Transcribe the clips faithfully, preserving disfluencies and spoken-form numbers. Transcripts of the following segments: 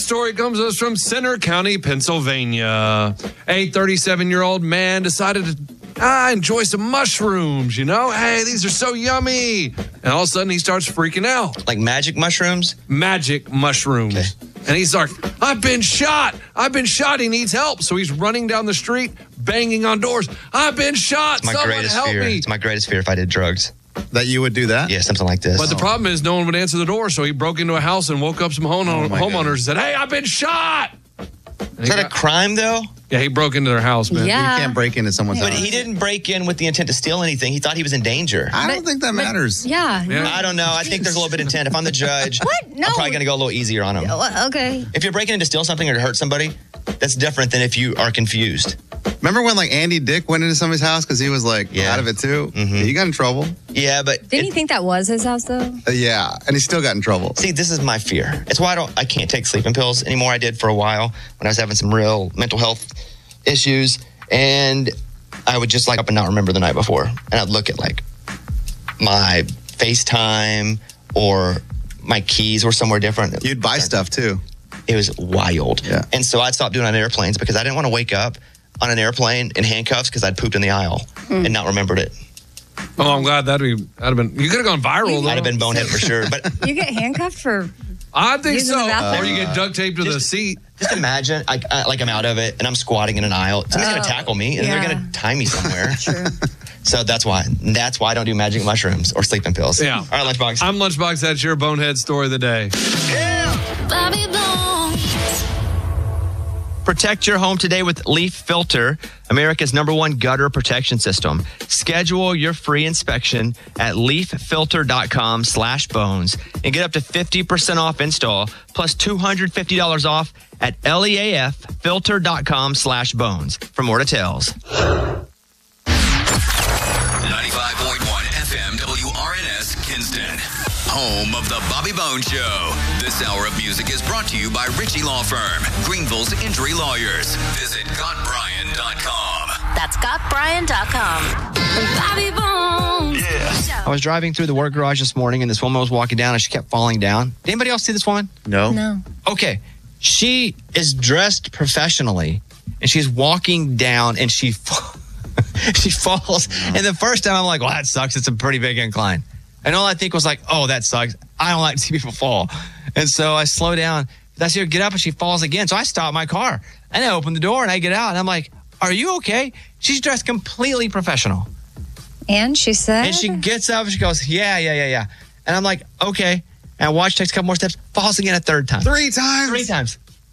story comes to us from Center County, Pennsylvania. A thirty-seven-year-old man decided to ah, enjoy some mushrooms, you know? Hey, these are so yummy. And all of a sudden, he starts freaking out. Like magic mushrooms? Magic mushrooms. Okay. And he's like, I've been shot. I've been shot. He needs help. So he's running down the street, banging on doors. I've been shot. It's my Someone greatest help fear. me. It's my greatest fear if I did drugs. That you would do that? Yeah, something like this. But the oh. problem is no one would answer the door. So he broke into a house and woke up some home- Oh, homeowners and said, hey, I've been shot. And Is that got, a crime, though? Yeah, he broke into their house, man. Yeah. You can't break into someone's But house. he didn't break in with the intent to steal anything. He thought he was in danger. I don't think that matters. Yeah. Yeah. I don't know. I think there's a little bit of intent. If I'm the judge, What? No. I'm probably going to go a little easier on him. Oh, okay. If you're breaking in to steal something or to hurt somebody, that's different than if you are confused. Remember when like Andy Dick went into somebody's house because he was like Yeah. out of it too? Mm-hmm. He got in trouble. Yeah, but Didn't it- you think that was his house, though? Uh, yeah, and he still got in trouble. see, this is my fear. It's why I don't. I can't take sleeping pills anymore. I did for a while when I was having some real mental health issues, and I would just like up and not remember the night before, and I'd look at like my FaceTime or my keys were somewhere different. You'd buy stuff too. It was wild. Yeah. And so I'd stop doing it on airplanes because I didn't want to wake up on an airplane in handcuffs because I'd pooped in the aisle and not remembered it. Oh, I'm glad that'd be, that'd have been, you could have gone viral, though. I'd have been bonehead for sure. But You get handcuffed for... I think Using so. the bathroom? Or you get duct taped to the Just- seat. just imagine, I, I, like I'm out of it and I'm squatting in an aisle. Somebody's going Oh, to tackle me and yeah. they're going to tie me somewhere. True. So that's why. That's why I don't do magic mushrooms or sleeping pills. Yeah. All right, Lunchbox. I'm Lunchbox. That's your bonehead story of the day. Bobby Bones. Protect your home today with Leaf Filter, America's number one gutter protection system. Schedule your free inspection at leaffilter.com slash bones and get up to fifty percent off install plus two hundred fifty dollars off at leaffilter.com slash bones for more details. ninety-five point one F M W R N S Kinston, home of the Bobby Bones Show. This hour of music is brought to you by Ritchie Law Firm, Greenville's injury lawyers. Visit got brian dot com. That's got brian dot com. Bobby Bones. I was driving through the work garage this morning and this woman was walking down and she kept falling down. Did anybody else see this woman? No. No. Okay. She is dressed professionally and she's walking down and she she falls. And the first time I'm like, well, that sucks. It's a pretty big incline. And all I think was like, oh, that sucks. I don't like to see people fall. And so I slow down. I see her get up and she falls again. So I stop my car and I open the door and I get out and I'm like, are you okay? She's dressed completely professional. And she said... And she gets up and she goes, yeah, yeah, yeah, yeah. And I'm like, okay. And I watch, takes a couple more steps, falls again a third time. Three times. Three times.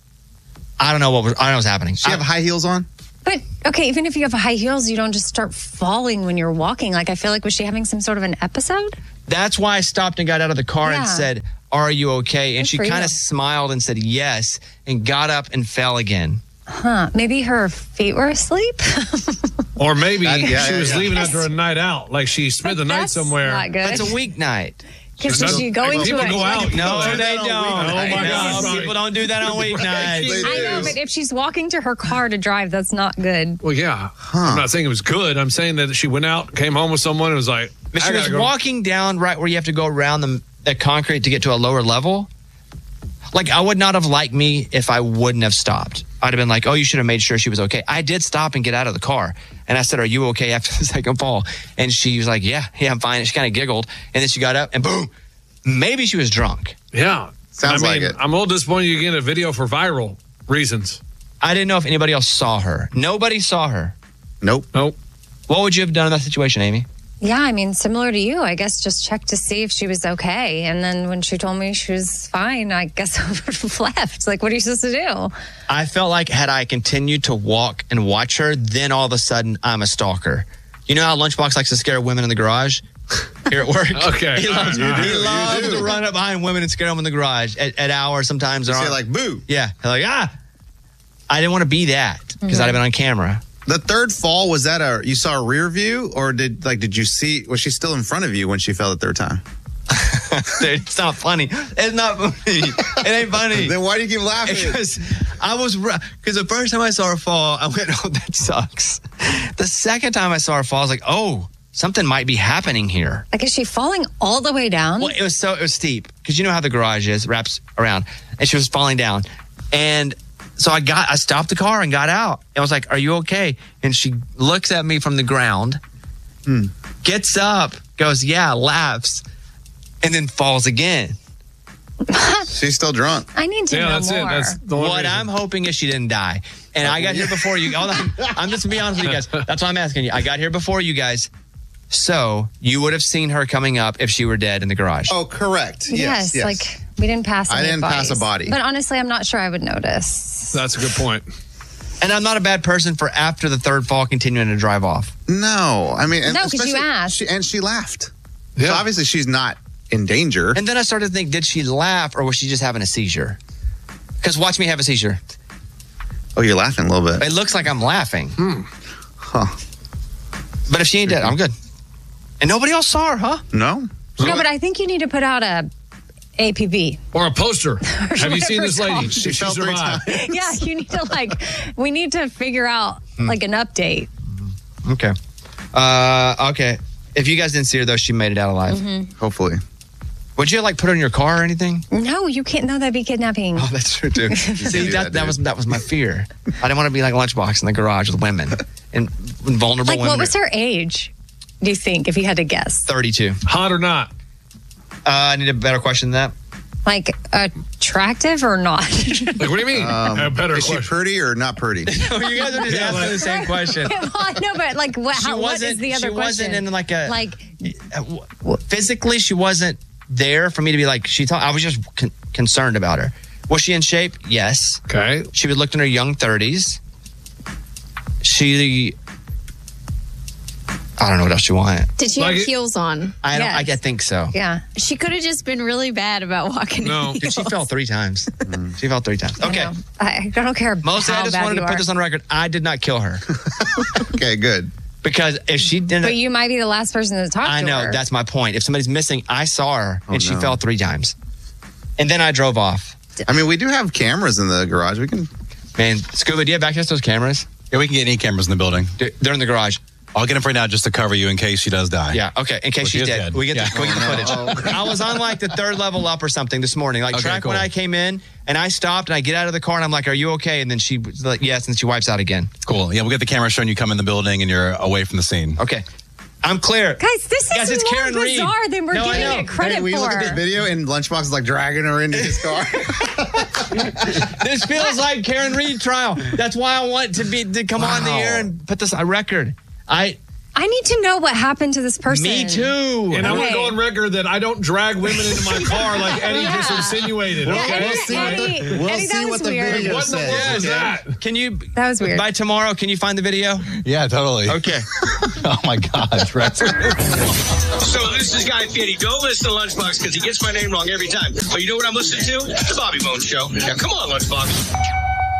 I don't know what was, I don't know what's happening. Does she have high heels on? But, okay, even if you have high heels, you don't just start falling when you're walking. Like, I feel like, was she having some sort of an episode? That's why I stopped and got out of the car Yeah. and said, are you okay? And Good she for kind you. of smiled and said yes and got up and fell again. Huh. Maybe her feet were asleep? Or maybe That- yeah, she yeah, was yeah. leaving after a night out. Like she spent the night That's somewhere. not good. That's a weeknight. Because That's- you go into people it. go out. No, People do they that on don't. weeknights. Oh, my I God. know. People don't do that on weeknights. I know, but if she's walking to her car to drive, that's not good. Well, yeah. I'm not saying it was good. I'm saying that she went out, came home with someone, and was like, But I she was gotta go. walking down right where you have to go around the, the concrete to get to a lower level. Like, I would not have liked me if I wouldn't have stopped. I'd have been like, oh, you should have made sure she was okay. I did stop and get out of the car. And I said, are you okay after the second fall? And she was like, yeah, yeah, I'm fine. And she kind of giggled. And then she got up and boom, maybe she was drunk. Yeah. Sounds I mean, like it. I'm a little disappointed you get a video for viral reasons. I didn't know if anybody else saw her. Nobody saw her. Nope. Nope. What would you have done in that situation, Amy? Yeah, I mean, similar to you, I guess just check to see if she was okay. And then when she told me she was fine, I guess I would have left. Like, what are you supposed to do? I felt like had I continued to walk and watch her, then all of a sudden I'm a stalker. You know how Lunchbox likes to scare women in the garage? Here at work. Okay. He loves, You do, he you loves do. to run up behind women and scare them in the garage at, at hours sometimes. You they're say on- like, boo. yeah. They're like, ah. I didn't want to be that because I'd have been on camera. The third fall, was that a, you saw a rear view or did, like, did you see, was she still in front of you when she fell the third time? Dude, it's not funny. It's not funny. It ain't funny. Then why do you keep laughing? Because I was, because the first time I saw her fall, I went, oh, that sucks. The second time I saw her fall, I was like, oh, something might be happening here. Like, is she falling all the way down? Well, it was so, it was steep because you know how the garage is, wraps around, and she was falling down. And so I got, I stopped the car and got out. I was like, "Are you okay?" And she looks at me from the ground, Hmm. gets up, goes, "Yeah," laughs, and then falls again. She's still drunk. I need to Yeah, know that's more. it. That's the only What reason. I'm hoping is she didn't die. And I got here before you. Hold on. I'm just going to be honest with you guys. That's why I'm asking you. I got here before you guys. So you would have seen her coming up if she were dead in the garage. Oh, correct. Yes, Yes, yes. like we didn't pass I any didn't pass a bodies. body. But honestly, I'm not sure I would notice. That's a good point. And I'm not a bad person for after the third fall continuing to drive off. No, I mean, and No, 'cause you especially- asked. She, and she laughed. Yeah. So obviously she's not in danger. And then I started to think, did she laugh or was she just having a seizure? Because watch me have a seizure. Oh, you're laughing a little bit. It looks like I'm laughing. Huh. But if she ain't dead, I'm good. And nobody else saw her, huh? No? No, but I think you need to put out a A P B. Or a poster. Have you seen this whatever lady? it's She She fell three survived. times. Yeah, you need to like. We need to figure out Hmm. like an update. Okay. Uh, okay. If you guys didn't see her, though, she made it out alive. Hopefully. Would you, like, put her in your car or anything? No, you can't. No, that'd be kidnapping. Oh, that's true, too. See, do that, that, that, dude. was that was my fear. I didn't want to be like a lunchbox in the garage with women and vulnerable Like, women. what was her age? Do you think, if you had to guess? thirty-two. Hot or not? Uh, I need a better question than that. Like, attractive or not? Like, what do you mean? Um, a better is she question. pretty or not pretty? Oh, you guys are just Yeah, asking like- the same question. Well, I know, but like, what, She how, what wasn't. is the other she question? wasn't in like a like, uh, w- physically. She wasn't there for me to be like. She thought I was just con- concerned about her. Was she in shape? Yes. Okay. She would looked in her young thirties. She. I don't know what else she wanted. Did she Like have it- heels on? I don't. I, Yes. I think so. yeah. She could have just been really bad about walking. No. in Dude, she heels. fell three times. She fell three times. I Okay. know. I, I don't care. Mostly, how I just bad wanted you to put are. this on record. I did not kill her Okay, good. because if she didn't, But you might be the last person to talk I to know her. that's my point. If somebody's missing, I saw her and she no. fell three times, and then I drove off. I mean, we do have cameras in the garage. We can. Man, Scuba, do you have access to those cameras? Yeah, we can get any cameras in the building. Dude, they're in the garage. I'll get them for now just to cover you in case she does die. Yeah. Okay. In case Well, she she's is dead, dead. we get Yeah. the, we get the footage. I was on like the third level up or something this morning. Like Okay, track cool. when I came in, and I stopped and I get out of the car and I'm like, "Are you okay?" And then she was like, "Yes," and she wipes out again. Cool. Yeah, we'll get the camera showing you come in the building and you're away from the scene. Okay. I'm clear. Guys, this Guys, is it's more Karen Reed. bizarre than we're No, I giving know. it credit Hey, we for. look at this video and Lunchbox is like dragging her into his car. This feels like Karen Reed trial. That's why I want to be to come on the Wow. air and put this on record. I I need to know what happened to this person. me too. And I want to Okay. go on record that I don't drag women into my car like Eddie Yeah. just insinuated. Yeah, Okay. Eddie- We'll see what the- Eddie- we'll Eddie, that see was what the weird. video What in the says. world is okay? that? Can you? That was weird. By tomorrow, can you find the video? Yeah, totally. Okay. Oh my God, Rex. So this is Guy Fieri. Don't listen to Lunchbox because he gets my name wrong every time. But you know what I'm listening to? The Bobby Bones Show. Now come on, Lunchbox.